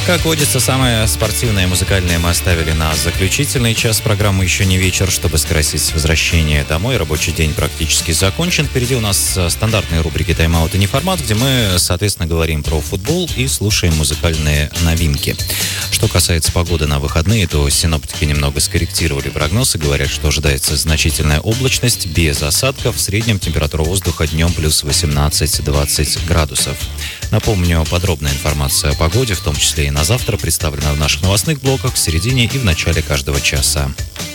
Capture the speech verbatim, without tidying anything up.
Как водится, самое спортивное и музыкальное мы оставили на заключительный час программы «Еще не вечер», чтобы скрасить возвращение домой. Рабочий день практически закончен. Впереди у нас стандартные рубрики «Тайм-аут» и «Неформат», где мы, соответственно, говорим про футбол и слушаем музыкальные новинки. Что касается погоды на выходные, то синоптики немного скорректировали прогноз и говорят, что ожидается значительная облачность без осадков. В среднем температура воздуха днем плюс восемнадцать-двадцать градусов. Напомню, подробная информация о погоде, в том числе и на завтра, представлена в наших новостных блоках в середине и в начале каждого часа.